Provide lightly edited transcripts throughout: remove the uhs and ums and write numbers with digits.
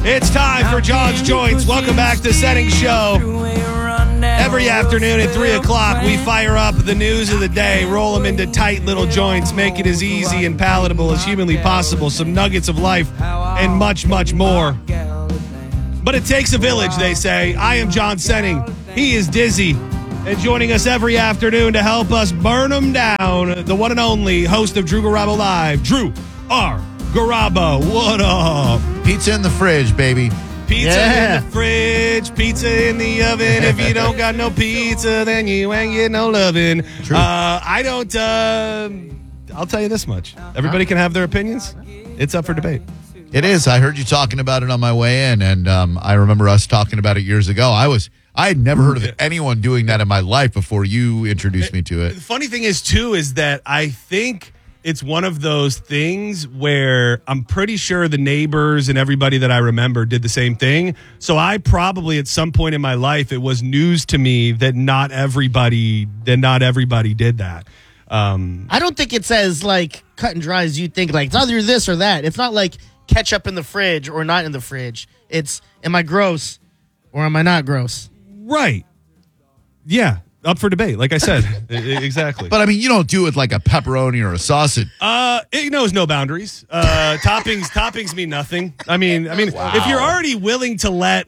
It's time for John's Joints. Welcome back to Setting Show. Every afternoon at 3 o'clock, we fire up the news of the day, roll them into tight little joints, make it as easy and palatable as humanly possible, some nuggets of life, and much, much more. But it takes a village, they say. I am John Senning. He is Dizzy. And joining us every afternoon to help us burn them down, the one and only host of Drew Garabo Live, Drew R. Garabo. What up? Pizza in the fridge, baby. Pizza in the fridge, pizza in the oven. If you don't got no pizza, then you ain't get no lovin'. True. I don't, I'll tell you this much. Everybody can have their opinions. It's up for debate. It is. I heard you talking about it on my way in, and I remember us talking about it years ago. I had never heard of anyone doing that in my life before you introduced me to it. The funny thing is, too, is that I think it's one of those things where I'm pretty sure the neighbors and everybody that I remember did the same thing. So I probably at some point in my life, it was news to me that not everybody did that. I don't think it's as like cut and dry as you think. Like it's either this or that. It's not like ketchup in the fridge or not in the fridge. It's am I gross or am I not gross? Right. Yeah. Up for debate, like I said. Exactly. But, I mean, you don't do it like a pepperoni or a sausage. It knows no boundaries. Toppings mean nothing. I mean, If you're already willing to let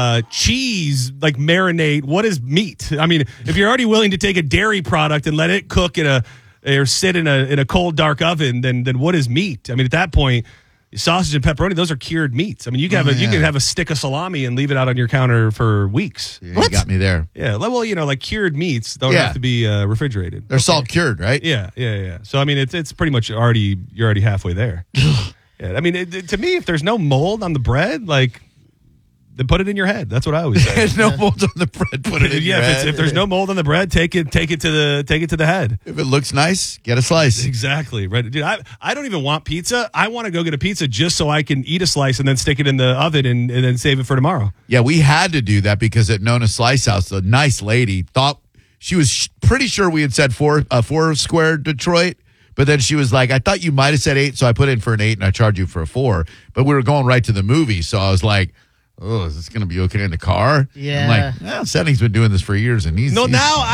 cheese like marinate, what is meat? I mean, if you're already willing to take a dairy product and let it cook or sit in a cold, dark oven, then what is meat? I mean, at that point, sausage and pepperoni, those are cured meats. I mean, you can have a stick of salami and leave it out on your counter for weeks. Yeah, you got me there. Yeah, well, like cured meats don't have to be refrigerated. They're salt cured, right? Yeah. So I mean, it's pretty much you're already halfway there. Yeah, I mean, to me, if there's no mold on the bread, like, then put it in your head. That's what I always say. There's no mold on the bread. Put it in your head. If there's no mold on the bread, take it to the head. If it looks nice, get a slice. Exactly. Right, dude. I don't even want pizza. I want to go get a pizza just so I can eat a slice and then stick it in the oven and then save it for tomorrow. Yeah, we had to do that because at Nona Slice House, the nice lady thought she was pretty sure we had said four square Detroit. But then she was like, I thought you might have said 8, so I put in for an 8 and I charged you for a 4. But we were going right to the movie, so I was like, oh, is this going to be okay in the car? Yeah. I'm like, Setting's been doing this for years, and he's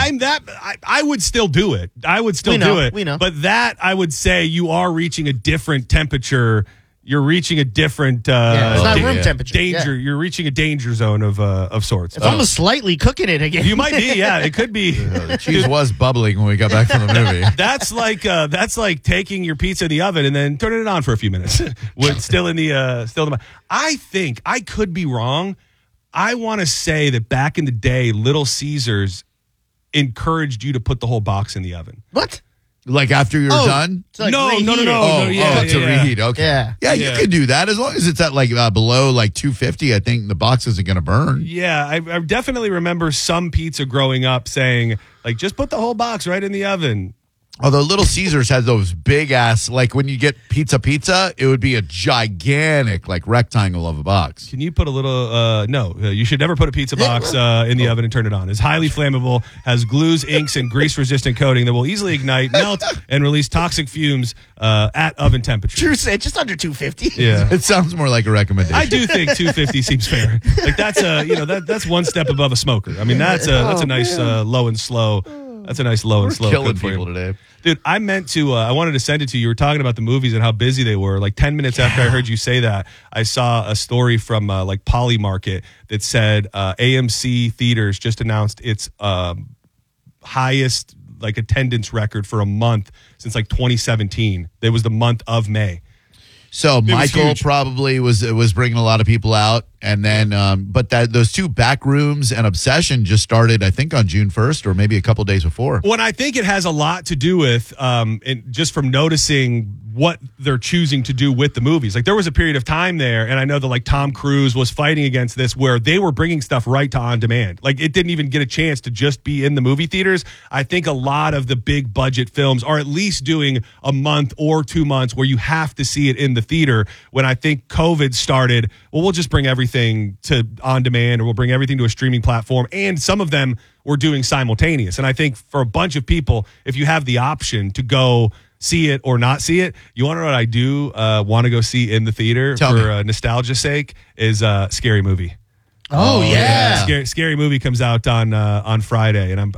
I would still do it. I would still do it. We know. But that, I would say, you are reaching a different temperature. You're reaching a different it's not room temperature. Danger. Yeah. You're reaching a danger zone of sorts. It's almost slightly cooking it again. You might be. Yeah, it could be. The cheese was bubbling when we got back from the movie. That's like taking your pizza in the oven and then turning it on for a few minutes. still in the. I think I could be wrong. I want to say that back in the day, Little Caesars encouraged you to put the whole box in the oven. What? Like after you're done? Like No. To reheat. Okay. Yeah. You can do that as long as it's at like below like 250. I think the box isn't going to burn. Yeah, I definitely remember some pizza growing up saying, like, just put the whole box right in the oven. Although Little Caesars has those big ass, like when you get pizza, it would be a gigantic like rectangle of a box. Can you put a little, no, you should never put a pizza box in the oven and turn it on. It's highly flammable, has glues, inks, and grease-resistant coating that will easily ignite, melt, and release toxic fumes at oven temperature. True say, just under 250. Yeah. It sounds more like a recommendation. I do think 250 seems fair. Like that's one step above a smoker. I mean, that's a nice low and slow. That's a nice low and slow. Killing people today. Dude, I wanted to send it to you. You were talking about the movies and how busy they were. Like 10 minutes after I heard you say that, I saw a story from like Poly Market that said AMC Theaters just announced its highest like attendance record for a month since like 2017. It was the month of May. So Michael probably was bringing a lot of people out, and then but those two Back Rooms and Obsession just started, I think, on June 1st or maybe a couple days before. Well, I think it has a lot to do with just from noticing what they're choosing to do with the movies. Like there was a period of time there, and I know that like Tom Cruise was fighting against this, where they were bringing stuff right to on demand. Like it didn't even get a chance to just be in the movie theaters. I think a lot of the big budget films are at least doing a month or 2 months where you have to see it in the theater. When I think COVID started, well, we'll just bring everything to on demand, or we'll bring everything to a streaming platform. And some of them were doing simultaneous. And I think for a bunch of people, if you have the option to go see it or not see it. You want to know what I do want to go see in the theater Tell for me. nostalgia's sake is Scary Movie. Oh, yeah. Scary Movie comes out on Friday, and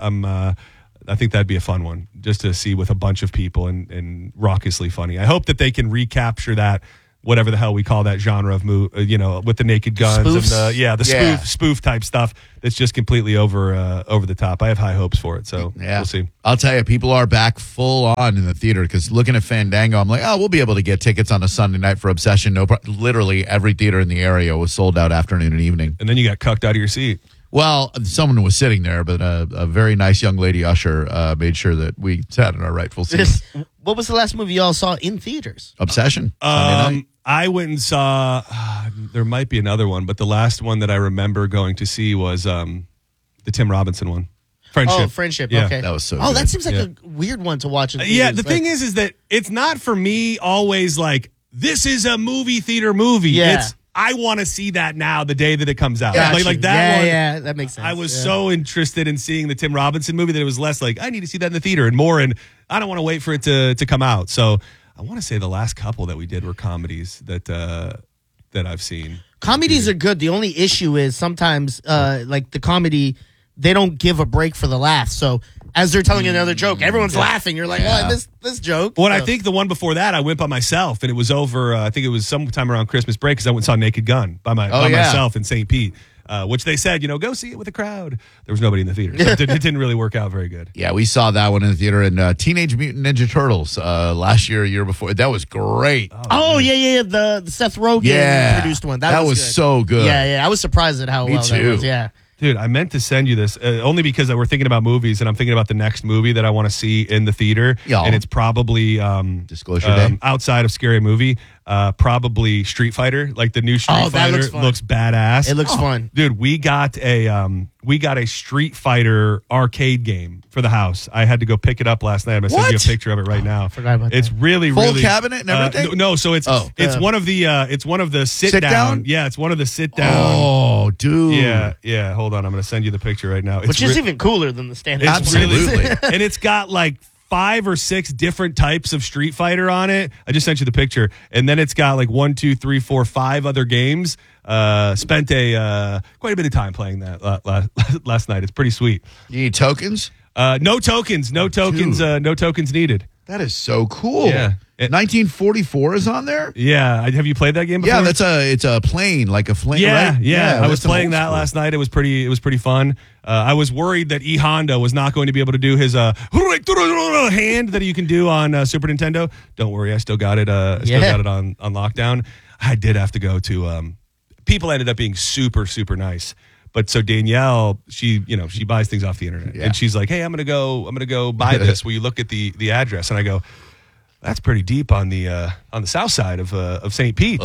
I think that'd be a fun one just to see with a bunch of people and raucously funny. I hope that they can recapture that, whatever the hell we call that genre of movie, with the Naked Guns Spoofs? and the spoof type stuff. That's just completely over the top. I have high hopes for it, so we'll see. I'll tell you, people are back full on in the theater because looking at Fandango, I'm like, we'll be able to get tickets on a Sunday night for Obsession. Literally every theater in the area was sold out afternoon and evening. And then you got cucked out of your seat. Well, someone was sitting there, but a very nice young lady usher made sure that we sat in our rightful seats. What was the last movie y'all saw in theaters? Obsession. Sunday night. I went and saw. There might be another one, but the last one that I remember going to see was the Tim Robinson one. Friendship. Oh, Friendship. Yeah. Okay. That was so Oh, good. that seems like a weird one to watch in theaters. Yeah, the thing is that it's not for me always like, this is a movie theater movie. Yeah. It's, I want to see that now the day that it comes out. Gotcha. Like that one. Yeah, that makes sense. I was so interested in seeing the Tim Robinson movie that it was less like, I need to see that in the theater and more in, I don't want to wait for it to come out. So I want to say the last couple that we did were comedies that I've seen. Comedies are good. The only issue is sometimes, like the comedy, they don't give a break for the laugh. So as they're telling another joke, everyone's laughing. You're like, oh, I missed this joke. Well, So- I think the one before that, I went by myself, and it was over, I think it was sometime around Christmas break, because I went and saw Naked Gun by myself in St. Pete, which they said, go see it with a crowd. There was nobody in the theater. So it didn't really work out very good. Yeah, we saw that one in the theater. And Teenage Mutant Ninja Turtles last year, a year before. That was great. Oh, yeah. The Seth Rogen produced one. That was good. so good. Yeah. I was surprised at how Me well that too. was. Yeah. Dude, I meant to send you this only because we're thinking about movies, and I'm thinking about the next movie that I want to see in the theater. Yeah. And it's probably Disclosure Day. outside of Scary Movie, probably Street Fighter. Like the new Street that Fighter looks fun. looks badass. It looks fun. Dude, we got a Street Fighter arcade game for the house. I had to go pick it up last night. I'm gonna send you a What? picture of it right now. forgot about It's that. really Full really cabinet and everything? no, so it's one of the sit down? down. Yeah, it's one of the sit down. Oh, dude. Yeah. Hold on, I'm gonna send you the picture right now. Which is even cooler than the standard. It's Absolutely. and it's got like 5 or 6 different types of Street Fighter on it. I just sent you the picture, and then it's got like 1, 2, 3, 4, 5 other games. Spent quite a bit of time playing that last night. It's pretty sweet. You need tokens? No tokens needed. That is so cool. Yeah. 1944 is on there? Yeah, have you played that game before? Yeah, it's a plane, like a flame. Yeah, right? yeah. I was that's some playing old that school. last night. It was pretty fun. I was worried that E Honda was not going to be able to do his hand that you can do on Super Nintendo. Don't worry, I still got it. Still got it on lockdown. I did have to go to. People ended up being super nice. But so Danielle, she buys things off the internet, and she's like, "Hey, I'm gonna go buy this. Will you look at the address?" And I go, "That's pretty deep on the south side of St. Pete."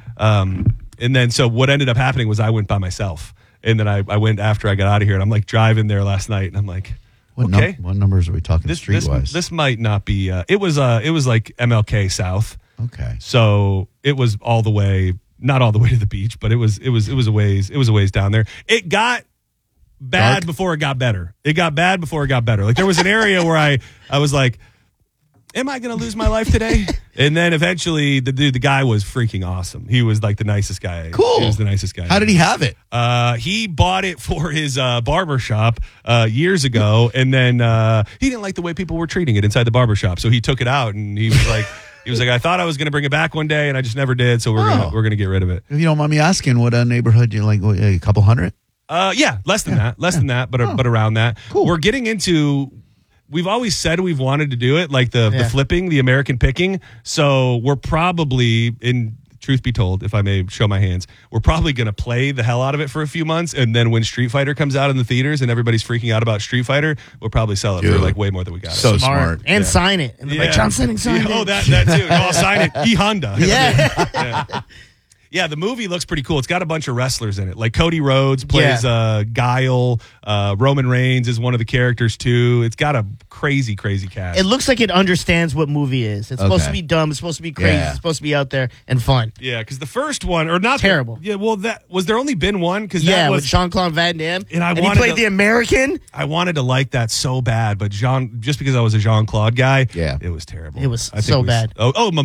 And then so what ended up happening was I went by myself, and then I went after I got out of here, and I'm like driving there last night, and I'm like, okay, What numbers are we talking streetwise? this might not be. It was like MLK South. Okay. So it was all the way. Not all the way to the beach, but it was a ways down there. It got bad Dark? before it got better. It got bad before it got better. Like there was an area where I was like, am I going to lose my life today? And then eventually the guy was freaking awesome. He was like the nicest guy. Cool. He was the nicest guy. How did he have it? He bought it for his barber shop years ago, and then he didn't like the way people were treating it inside the barber shop, so he took it out, and he was like, I thought I was going to bring it back one day, and I just never did. So we're gonna get rid of it. If you don't mind me asking, what neighborhood you like? A couple hundred? Yeah, less than that, but around that. Cool. We're getting into. We've always said we've wanted to do it, like the flipping, the American picking. So we're probably, in truth be told, if I may show my hands, we're probably going to play the hell out of it for a few months, and then when Street Fighter comes out in the theaters and everybody's freaking out about Street Fighter, we'll probably sell it for like way more than we got. So it. smart. And sign it. And they're like, John Senning signed it. Oh, that too. No, I'll sign it. E Honda. Yeah. Yeah, the movie looks pretty cool. It's got a bunch of wrestlers in it. Like Cody Rhodes plays Guile. Roman Reigns is one of the characters, too. It's got a crazy, crazy cast. It looks like it understands what movie is. It's supposed to be dumb. It's supposed to be crazy. Yeah. It's supposed to be out there and fun. Yeah, because the first one, or not Terrible. Yeah, well, that was there only been one? Because that With was Jean-Claude Van Damme. And he played the American. I wanted to like that so bad, but just because I was a Jean-Claude guy, it was terrible. It was I think so bad.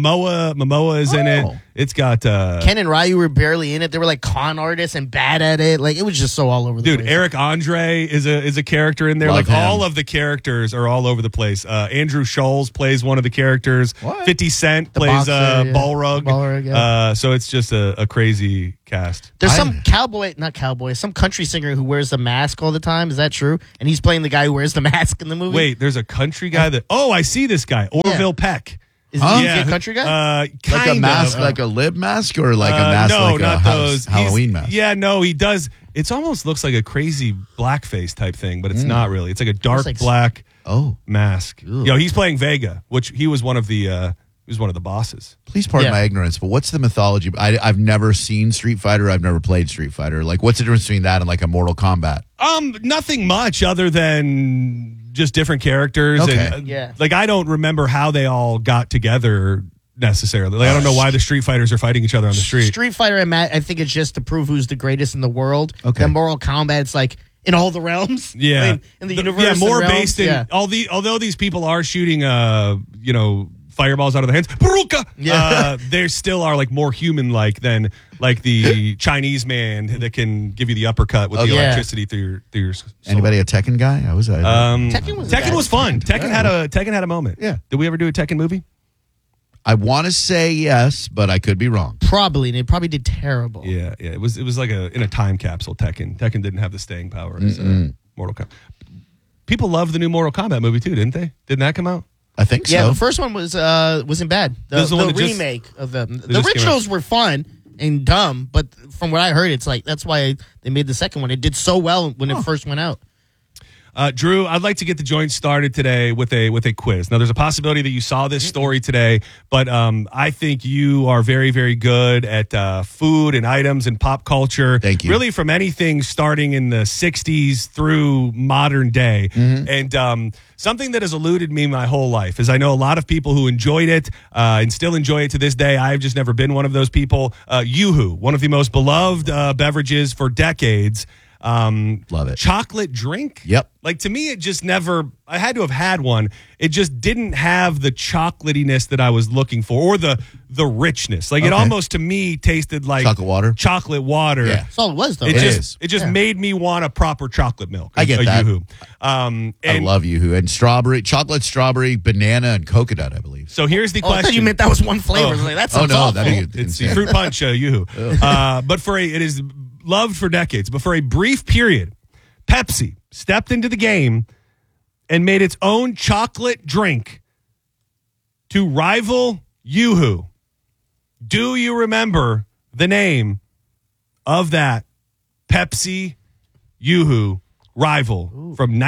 Momoa is in it. It's got Ken and Ryu were barely in it. They were like con artists and bad at it. Like it was just so all over the place. Dude, Eric Andre is a character in there. Love like him. all of the characters are all over the place. Andrew Scholes plays one of the characters. What? 50 Cent The plays boxer, yeah. Balrog. Balrog, yeah. So it's just a crazy cast. There's some some country singer who wears the mask all the time. Is that true? And he's playing the guy who wears the mask in the movie. Wait, there's a country guy that. Oh, I see this guy, Orville Peck. Is he a country guy? Like Kind a mask, of. like a lib mask, or like a mask, no, like not a those. Halloween mask. Yeah, no, he does. It almost looks like a crazy blackface type thing, but it's not really. It's like a dark like- black mask. Ew. He's playing Vega, which he was one of the bosses. Please pardon Yeah. my ignorance, but what's the mythology? I've never seen Street Fighter. I've never played Street Fighter. Like, what's the difference between that and like a Mortal Kombat? Nothing much other than just different characters. Okay. And, like I don't remember how they all got together necessarily. Like I don't know why the Street Fighters are fighting each other on the street. Street Fighter and Matt, I think it's just to prove who's the greatest in the world. Okay. The Mortal Kombat, it's like in all the realms. Yeah, I mean, in the universe. Yeah, and more realms, based in although these people are shooting fireballs out of their hands. Baruka! Yeah. They still are like more human like than like the Chinese man that can give you the uppercut with the yeah. electricity through your soul. Anybody a Tekken guy? I was. Tekken was fun. Tekken had a moment. Yeah. Did we ever do a Tekken movie? I want to say yes, but I could be wrong. Probably, and it probably did terrible. Yeah. It was like in a time capsule. Tekken didn't have the staying power as Mortal Kombat. People loved the new Mortal Kombat movie too, didn't they? Didn't that come out? I think Yeah, so. the first one wasn't bad. This is the one The that just- remake of them. The just came originals were fun and dumb, but from what I heard, it's like that's why they made the second one. It did so well when it first went out. Drew, I'd like to get the joint started today with a quiz. Now, there's a possibility that you saw this story today, but I think you are very, very good at food and items and pop culture. Thank you. Really, from anything starting in the '60s through modern day. And something that has eluded me my whole life is I know a lot of people who enjoyed it and still enjoy it to this day. I've just never been one of those people. Yoo-hoo, one of the most beloved beverages for decades. Love it. Chocolate drink? Yep. Like to me, it just never, I had to have had one. It just didn't have the chocolatiness that I was looking for or the richness. Like it Okay. almost to me tasted like Chocolate water? Chocolate water. Yeah. That's all it was, though. It right? just made me want a proper chocolate milk. I get a that. Yoo-hoo. And I love Yoo-hoo. And strawberry, chocolate, strawberry, banana, and coconut, I believe. so here's the Oh, I question. thought you meant that was one flavor. I was like, that sounds awful. that'd be It's the insane. fruit punch Yoo-hoo. But it is loved for decades. But for a brief period, Pepsi stepped into the game and made its own chocolate drink to rival Yoo-hoo. Do you remember the name of that Pepsi Yoo-hoo rival from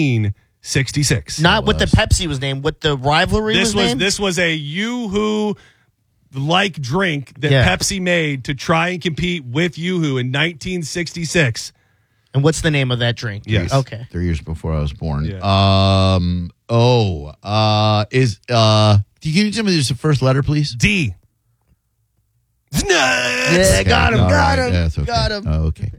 1966? Not what the Pepsi was named, what the rivalry was named. This was a Yoo-hoo like drink that Yeah. Pepsi made to try and compete with Yoo-hoo in 1966. And what's the name of that drink? Yes. Okay. 3 years before I was born. Yeah. Do you give me just the first letter, please? D. Nuts! Yeah, got him, All got right. him, Yeah, it's okay. got him. Oh, okay.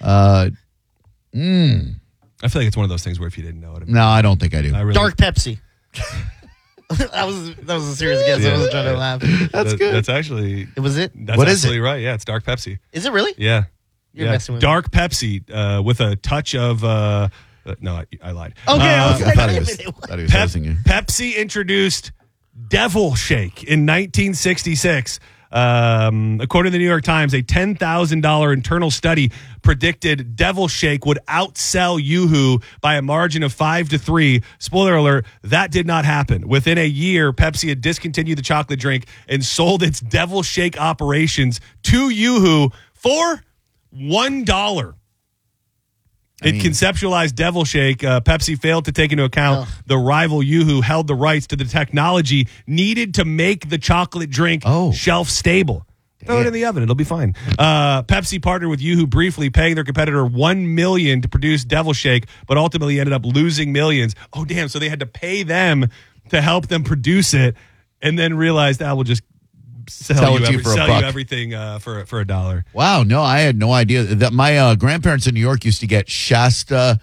I feel like it's one of those things where if you didn't know it, No, I don't think I do. I really, Dark Pepsi. that was a serious guess. I wasn't trying to laugh. That's good. That's actually It was it? that's What is absolutely right. Yeah, it's Dark Pepsi. Is it really? Yeah, You're messing with me. Dark Pepsi with a touch of. No, I lied. Okay, I was I like, thought he wait a was, minute. thought he was hosting you. Pepsi introduced Devil Shake in 1966. According to the New York Times, a $10,000 internal study predicted Devil Shake would outsell Yoo-hoo by a margin of 5-3. Spoiler alert, that did not happen. Within a year, Pepsi had discontinued the chocolate drink and sold its Devil Shake operations to Yoo-hoo for $1. It conceptualized Devil Shake. Pepsi failed to take into account the rival Yoo-hoo held the rights to the technology needed to make the chocolate drink shelf stable. Throw it in the oven. It'll be fine. Pepsi partnered with Yoo-Hoo briefly, paying their competitor $1 million to produce Devil Shake, but ultimately ended up losing millions. Oh, damn. So they had to pay them to help them produce it and then realized, we'll just sell you everything for $1. Wow. No, I had no idea. That my grandparents in New York used to get Shasta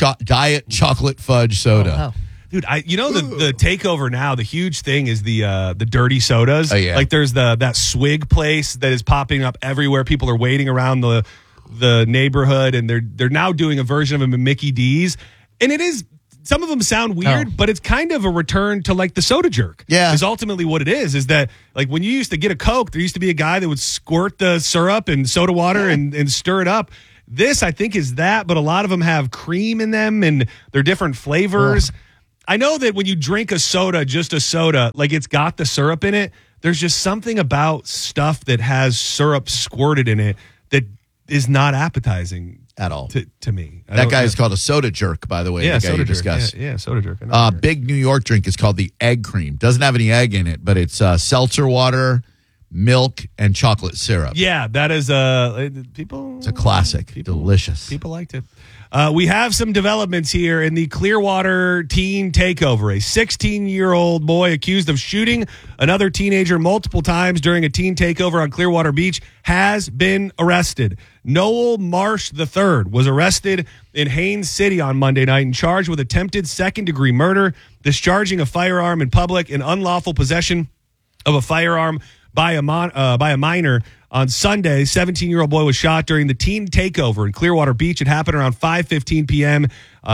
diet chocolate fudge soda. Oh, wow. Dude, the takeover now, the huge thing is the dirty sodas. Oh, yeah. Like there's that swig place that is popping up everywhere. People are waiting around the neighborhood, and they're now doing a version of them in Mickey D's. And it is, some of them sound weird, but it's kind of a return to like the soda jerk. Yeah. Is ultimately what it is that like when you used to get a Coke, there used to be a guy that would squirt the syrup and soda water and stir it up. This, I think, is that, but a lot of them have cream in them and they're different flavors. I know that when you drink a soda, just a soda, like it's got the syrup in it, there's just something about stuff that has syrup squirted in it that is not appetizing at all to me. That guy is called a soda jerk, by the way. Yeah, the guy soda you jerk. discussed. Yeah, soda jerk. Big New York drink is called the egg cream. Doesn't have any egg in it, but it's seltzer water, milk, and chocolate syrup. Yeah, that is people. It's a classic. Delicious. People liked it. We have some developments here in the Clearwater teen takeover. A 16-year-old boy accused of shooting another teenager multiple times during a teen takeover on Clearwater Beach has been arrested. Noel Marsh III was arrested in Haines City on Monday night and charged with attempted second-degree murder, discharging a firearm in public, and unlawful possession of a firearm by a minor. On Sunday, 17-year-old boy was shot during the teen takeover in Clearwater Beach. It happened around 5:15 p.m.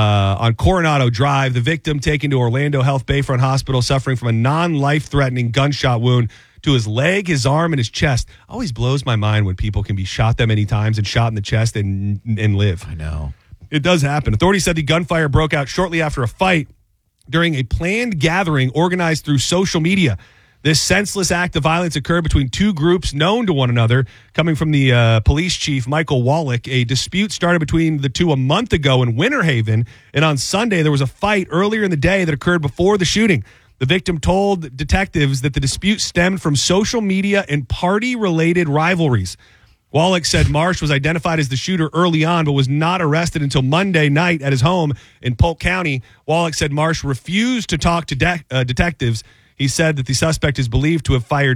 On Coronado Drive. The victim taken to Orlando Health Bayfront Hospital suffering from a non-life-threatening gunshot wound to his leg, his arm, and his chest. Always blows my mind when people can be shot that many times and shot in the chest and live. I know. It does happen. Authorities said the gunfire broke out shortly after a fight during a planned gathering organized through social media. This senseless act of violence occurred between two groups known to one another. Coming from the police chief, Michael Wallach, a dispute started between the two a month ago in Winter Haven, and on Sunday there was a fight earlier in the day that occurred before the shooting. The victim told detectives that the dispute stemmed from social media and party-related rivalries. Wallach said Marsh was identified as the shooter early on, but was not arrested until Monday night at his home in Polk County. Wallach said Marsh refused to talk to detectives. He said that the suspect is believed to have fired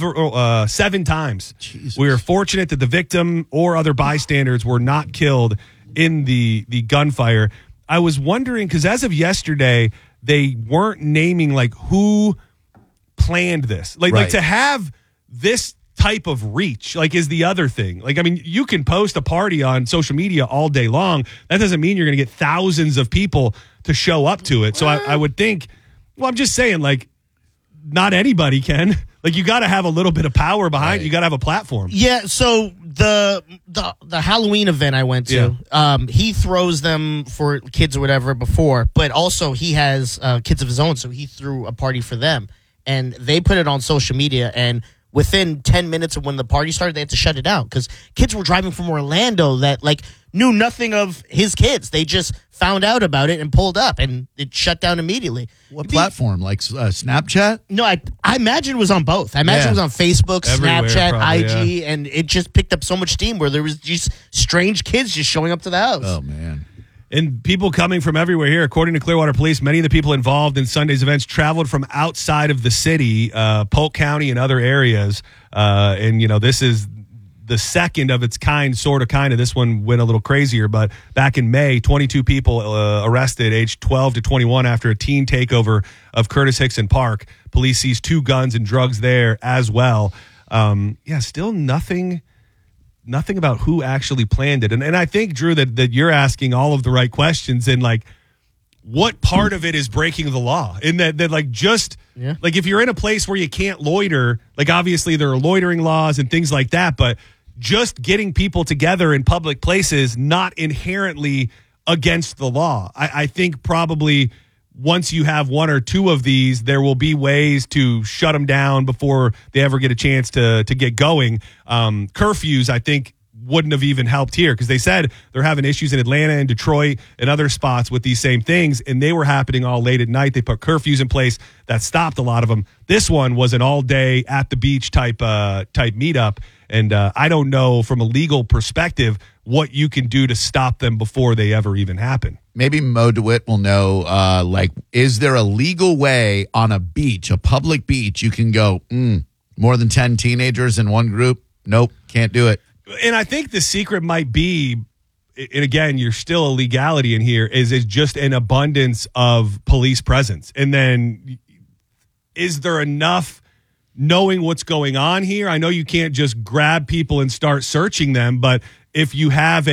7 times. Jesus. We are fortunate that the victim or other bystanders were not killed in the gunfire. I was wondering, because as of yesterday, they weren't naming like who planned this. Like to have this type of reach, like, is the other thing. Like, I mean, you can post a party on social media all day long. That doesn't mean you're going to get thousands of people to show up to it. So I would think, well, I'm just saying, like, not anybody can. Like, you got to have a little bit of power behind. You got to have a platform. Yeah. So the Halloween event I went to, he throws them for kids or whatever before, but also he has kids of his own, so he threw a party for them, and they put it on social media. And within 10 minutes of when the party started, they had to shut it down because kids were driving from Orlando that like knew nothing of his kids. They just found out about it and pulled up, and it shut down immediately. What platform? Like Snapchat? No, I imagine it was on both. I imagine it was on Facebook, Everywhere, Snapchat, probably, IG, and it just picked up so much steam where there was just strange kids just showing up to the house. Oh, man. And people coming from everywhere here. According to Clearwater Police, many of the people involved in Sunday's events traveled from outside of the city, Polk County and other areas. And, you know, this is the second of its kind, sort of, kind of. This one went a little crazier, but back in May, 22 people arrested aged 12 to 21 after a teen takeover of Curtis Hickson Park. Police seized 2 guns and drugs there as well. Still nothing about who actually planned it. And I think, Drew, that you're asking all of the right questions, and like, what part of it is breaking the law? In that like, just like, if you're in a place where you can't loiter, like, obviously there are loitering laws and things like that, but just getting people together in public places, not inherently against the law. I think probably once you have 1 or 2 of these, there will be ways to shut them down before they ever get a chance to get going. Curfews, I think, wouldn't have even helped here because they said they're having issues in Atlanta and Detroit and other spots with these same things, and they were happening all late at night. They put curfews in place that stopped a lot of them. This one was an all-day at the beach type meetup, and I don't know from a legal perspective what you can do to stop them before they ever even happen. Maybe Mo DeWitt will know, is there a legal way on a beach, a public beach, you can go, more than 10 teenagers in one group? Nope, can't do it. And I think the secret might be, and again, you're still a legality in here, is just an abundance of police presence. And then is there enough knowing what's going on here? I know you can't just grab people and start searching them, but if you have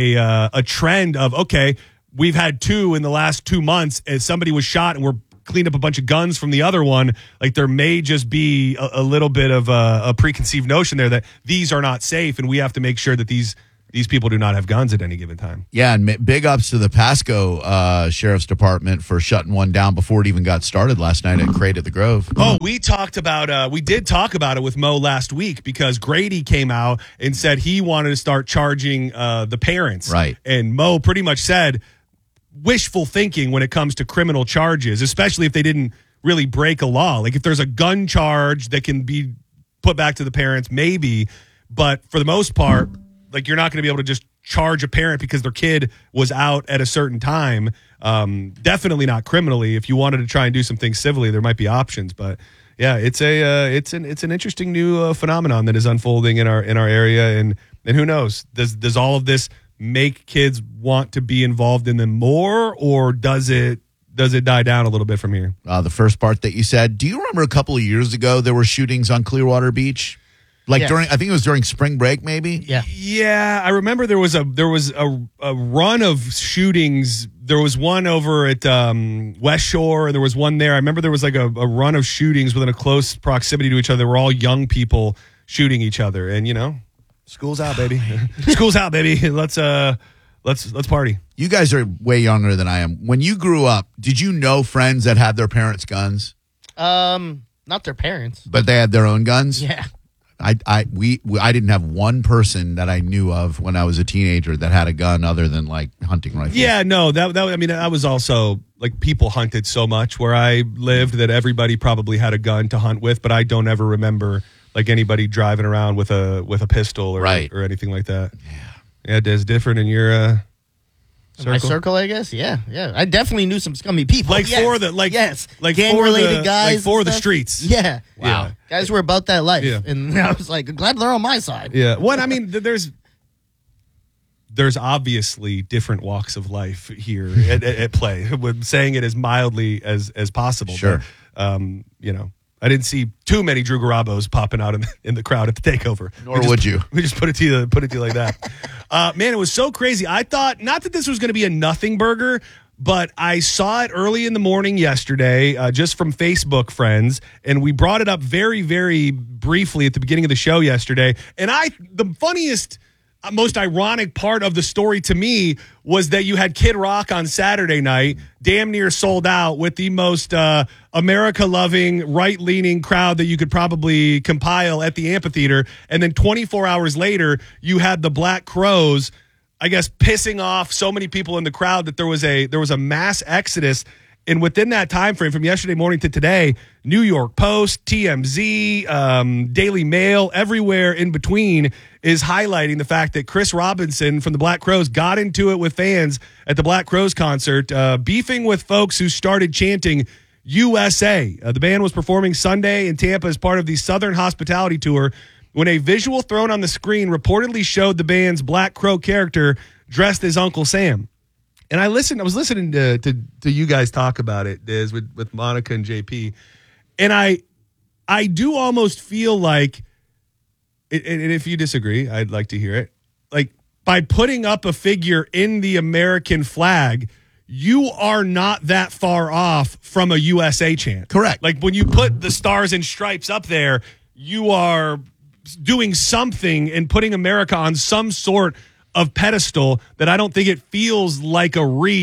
a trend of, okay, we've had 2 in the last 2 months as somebody was shot and we're cleaned up a bunch of guns from the other one, like there may just be a little bit of a preconceived notion there that these are not safe and we have to make sure that these people do not have guns at any given time. Yeah, and big ups to the Pasco Sheriff's Department for shutting one down before it even got started last night at Crate at the Grove. Oh, we did talk about it with Mo last week because Grady came out and said he wanted to start charging the parents. Right. And Mo pretty much said wishful thinking when it comes to criminal charges, especially if they didn't really break a law. Like if there's a gun charge that can be put back to the parents, maybe. But for the most part, like you're not going to be able to just charge a parent because their kid was out at a certain time. Definitely not criminally. If you wanted to try and do some things civilly, there might be options. But yeah, it's an interesting new phenomenon that is unfolding in our area. And who knows? Does all of this make kids want to be involved in them more, or does it die down a little bit from here? The first part that you said, do you remember a couple of years ago there were shootings on Clearwater Beach? Like I think it was during spring break, maybe? Yeah, I remember there was a run of shootings. There was one over at West Shore, and there was one there. I remember there was like a run of shootings within a close proximity to each other. They were all young people shooting each other, and school's out, baby. School's out, baby. Let's party. You guys are way younger than I am. When you grew up, did you know friends that had their parents' guns? Not their parents, but they had their own guns. Yeah. I didn't have one person that I knew of when I was a teenager that had a gun other than like hunting rifles. Yeah, no, I was also like people hunted so much where I lived that everybody probably had a gun to hunt with, but I don't ever remember like anybody driving around with a pistol or anything like that. Yeah, it's different in your circle. My circle, I guess. Yeah. I definitely knew some scummy people. Gang related guys, like for the streets. Yeah. Wow. Yeah. Guys were about that life, Yeah. and I was like, glad they're on my side. Yeah. Well, I mean, there's obviously different walks of life here at play. With saying it as mildly as possible. Sure. But, I didn't see too many Drew Garabos popping out in the crowd at the takeover. Nor would you. We just put it to you like that. Man, it was so crazy. I thought not that this was going to be a nothing burger, but I saw it early in the morning yesterday, just from Facebook friends, and we brought it up very, very briefly at the beginning of the show yesterday. And the funniest, most ironic part of the story to me was that you had Kid Rock on Saturday night, damn near sold out, with the most America-loving, right-leaning crowd that you could probably compile at the amphitheater. And then 24 hours later, you had the Black Crowes, I guess, pissing off so many people in the crowd that there was a mass exodus. And within that time frame, from yesterday morning to today, New York Post, TMZ, Daily Mail, everywhere in between is highlighting the fact that Chris Robinson from the Black Crowes got into it with fans at the Black Crowes concert, beefing with folks who started chanting USA. The band was performing Sunday in Tampa as part of the Southern Hospitality Tour when a visual thrown on the screen reportedly showed the band's Black Crow character dressed as Uncle Sam. And I was listening to you guys talk about it, Diz, with Monica and JP. And I do almost feel like, and if you disagree, I'd like to hear it, like by putting up a figure in the American flag, you are not that far off from a USA chant. Correct. Like when you put the stars and stripes up there, you are doing something and putting America on some sort of pedestal that I don't think it feels like a reach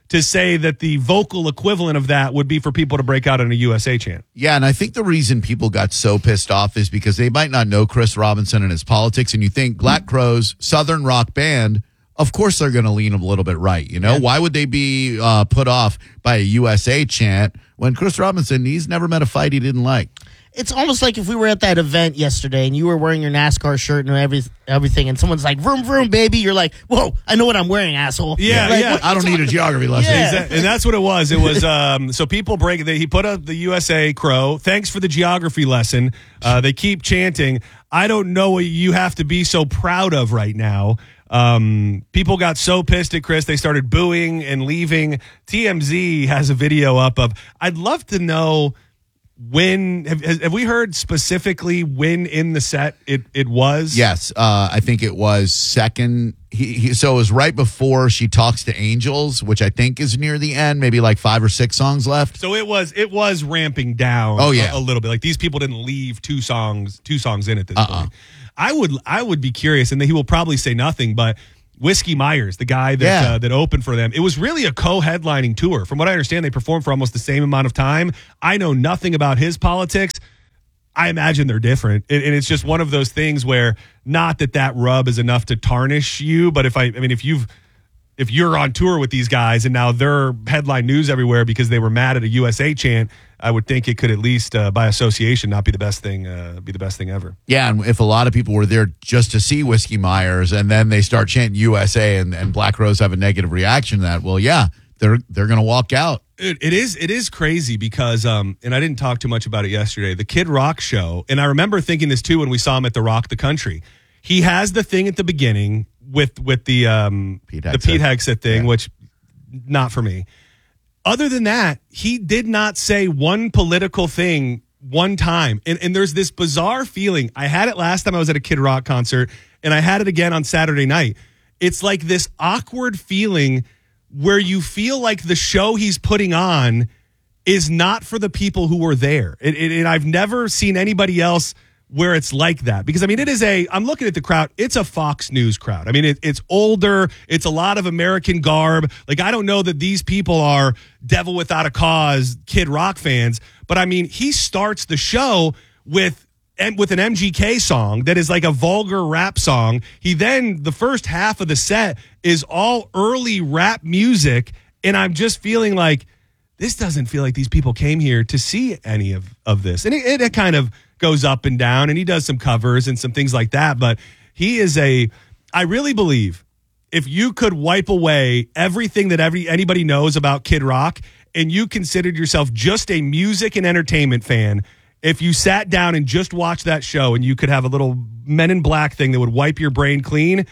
to say that the vocal equivalent of that would be for people to break out in a USA chant. Yeah, and I think the reason people got so pissed off is because they might not know Chris Robinson and his politics, and you think Black Crowes, Southern rock band, of course they're going to lean a little bit right, you know? Yeah. Why would they be put off by a USA chant when Chris Robinson, he's never met a fight he didn't like? It's almost like if we were at that event yesterday and you were wearing your NASCAR shirt and everything, and someone's like, vroom, vroom, baby. You're like, whoa, I know what I'm wearing, asshole. Yeah, like, yeah. I don't need a geography lesson. Yeah. And that's what it was. It was, so people he put up the USA crow. Thanks for the geography lesson. They keep chanting, I don't know what you have to be so proud of right now. People got so pissed at Chris, they started booing and leaving. TMZ has a video up of, I'd love to know when, have we heard specifically when in the set it was? Yes, I think it was second. So it was right before She Talks to Angels, which I think is near the end, maybe like 5 or 6 songs left. So it was ramping down. Oh, yeah. a little bit. Like these people didn't leave two songs in at this point. I would be curious, and he will probably say nothing, but Whiskey Myers, the guy that opened for them, it was really a co-headlining tour. From what I understand, they performed for almost the same amount of time. I know nothing about his politics. I imagine they're different, and it's just one of those things where not that rub is enough to tarnish you, but if you're on tour with these guys and now they're headline news everywhere because they were mad at a USA chant, I would think it could at least by association not be the best thing ever. Yeah, and if a lot of people were there just to see Whiskey Myers and then they start chanting USA and Black Crowes have a negative reaction to that, well, yeah, they're going to walk out. It is crazy because and I didn't talk too much about it yesterday. The Kid Rock show, and I remember thinking this too when we saw him at the Rock the Country. He has the thing at the beginning with the Pete Hegseth thing, which not for me. Other than that, he did not say one political thing one time. And there's this bizarre feeling. I had it last time I was at a Kid Rock concert, and I had it again on Saturday night. It's like this awkward feeling where you feel like the show he's putting on is not for the people who were there. And I've never seen anybody else where it's like that. Because, I mean, I'm looking at the crowd, it's a Fox News crowd. I mean, it's older, it's a lot of American garb. Like, I don't know that these people are Devil Without a Cause Kid Rock fans, but I mean, he starts the show with an MGK song that is like a vulgar rap song. The first half of the set is all early rap music, and I'm just feeling like, this doesn't feel like these people came here to see any of this. And it kind of goes up and down, and he does some covers and some things like that. But he is I really believe if you could wipe away everything that anybody knows about Kid Rock and you considered yourself just a music and entertainment fan, if you sat down and just watched that show and you could have a little Men in Black thing that would wipe your brain clean,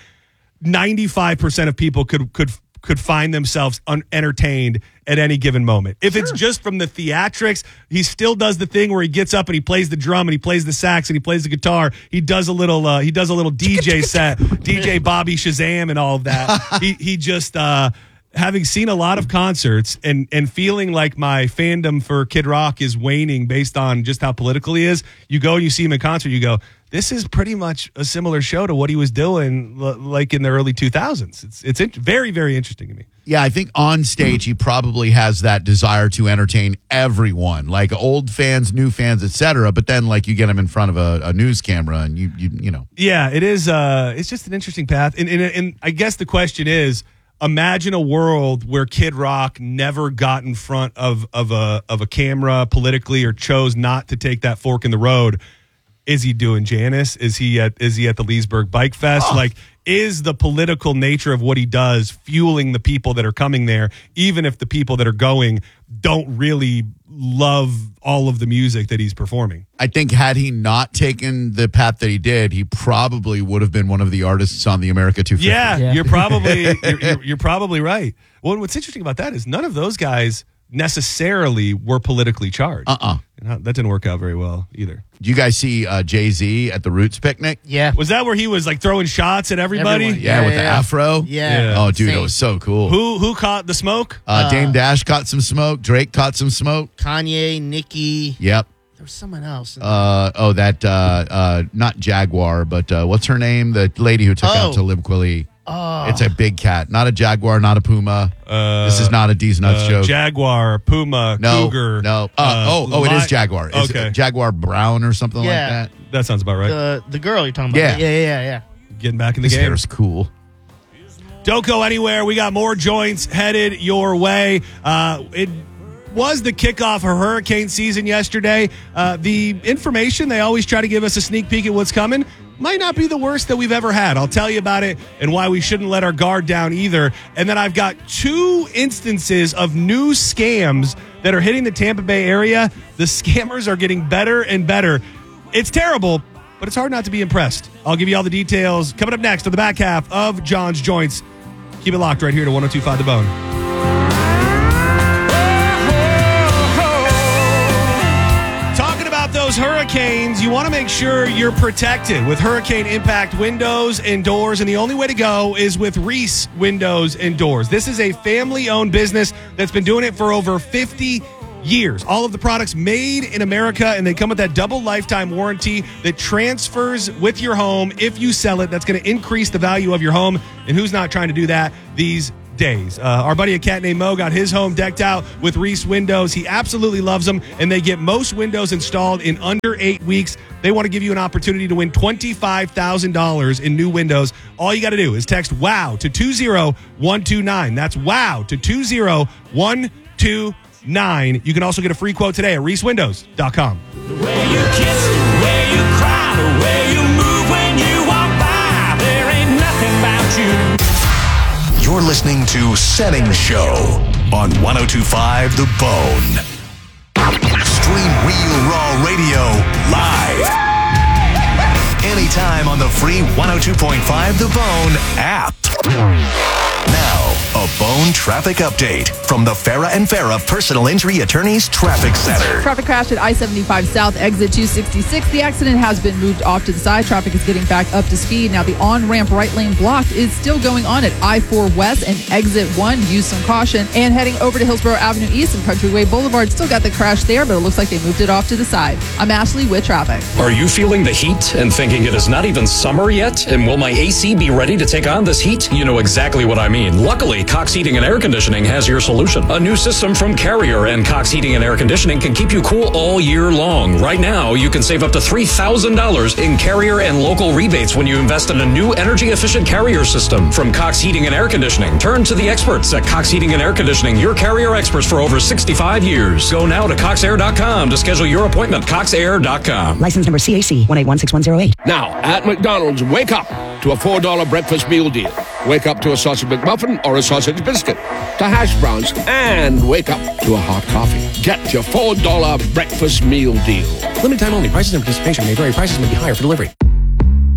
95% of people could find themselves entertained at any given moment. If it's just from the theatrics, he still does the thing where he gets up and he plays the drum and he plays the sax and he plays the guitar. He does a little DJ set, DJ Bobby Shazam and all of that. He just having seen a lot of concerts and feeling like my fandom for Kid Rock is waning based on just how political he is. You go and you see him in concert, you go, this is pretty much a similar show to what he was doing like in the early 2000s. It's very, very interesting to me. Yeah, I think on stage he probably has that desire to entertain everyone, like old fans, new fans, etc. But then, like, you get him in front of a news camera, and you know. Yeah, it is. It's just an interesting path, and I guess the question is, imagine a world where Kid Rock never got in front of a camera politically or chose not to take that fork in the road. Is he doing Janice? Is he at the Leesburg Bike Fest? Oh. Like, is the political nature of what he does fueling the people that are coming there, even if the people that are going don't really love all of the music that he's performing? I think had he not taken the path that he did, he probably would have been one of the artists on the America 250. Yeah. You're probably right. Well, what's interesting about that is none of those guys necessarily were politically charged. That didn't work out very well either. Did you guys see Jay-Z at the Roots picnic? Yeah. Was that where he was like throwing shots at everybody? Yeah, with the afro. Yeah. Oh, dude, it was so cool. Who caught the smoke? Dame Dash caught some smoke. Drake caught some smoke. Kanye, Nicki. Yep. There was someone else. Not Jaguar, but what's her name? The lady who took out Talib Kweli. It's a big cat, not a jaguar, not a puma. This is not a D's Nuts joke. Jaguar, Puma, Cougar. No. It is jaguar. It's okay. Jaguar brown or something like Yeah. that. That sounds about right. The girl you're talking about. Yeah. Getting back in the His game. hair is cool. Don't go anywhere. We got more joints headed your way. It was the kickoff of hurricane season yesterday. The information, they always try to give us a sneak peek at what's coming, might not be the worst that we've ever had. I'll tell you about it and why we shouldn't let our guard down either. And then I've got 2 instances of new scams that are hitting the Tampa Bay area. The scammers are getting better and better. It's terrible, but it's hard not to be impressed. I'll give you all the details coming up next on the back half of John's Joints. Keep it locked right here to 102.5 The Bone. Talking about those hurricanes, you want to make sure you're protected with hurricane impact windows and doors, and the only way to go is with Reese Windows and Doors. This is a family-owned business that's been doing it for over 50 years. All of the products made in America, and they come with that double lifetime warranty that transfers with your home if you sell it. That's going to increase the value of your home, and who's not trying to do that these days? Our buddy, a cat named Mo, got his home decked out with Reese Windows. He absolutely loves them, and they get most windows installed in under 8 weeks. They want to give you an opportunity to win $25,000 in new windows. All you got to do is text WOW to 20129. That's WOW to 20129. You can also get a free quote today at reesewindows.com. The way you kiss, the way you cry, the way you move when you walk by, there ain't nothing about you. You're listening to Setting Show on 102.5 The Bone. Stream Real Raw Radio live. Anytime on the free 102.5 The Bone app. Now, a Bone traffic update from the Farah and Farah Personal Injury Attorneys Traffic Center. Traffic crash at I-75 South, exit 266. The accident has been moved off to the side. Traffic is getting back up to speed. Now, the on-ramp right lane blocked is still going on at I-4 West and exit 1. Use some caution. And heading over to Hillsborough Avenue East and Countryway Boulevard, still got the crash there, but it looks like they moved it off to the side. I'm Ashley with traffic. Are you feeling the heat and thinking it is not even summer yet? And will my AC be ready to take on this heat? You know exactly what I mean. Luckily, Cox Heating and Air Conditioning has your solution. A new system from Carrier and Cox Heating and Air Conditioning can keep you cool all year long. Right now, you can save up to $3,000 in Carrier and local rebates when you invest in a new energy-efficient Carrier system. From Cox Heating and Air Conditioning, turn to the experts at Cox Heating and Air Conditioning, your Carrier experts for over 65 years. Go now to coxair.com to schedule your appointment. coxair.com. License number CAC 1816108. Now, at McDonald's, wake up to a $4 breakfast meal deal. Wake up to a sausage McMuffin or a sausage biscuit, to hash browns, and wake up to a hot coffee. Get your $4 breakfast meal deal. Limited time only. Prices and participation may vary. Prices may be higher for delivery.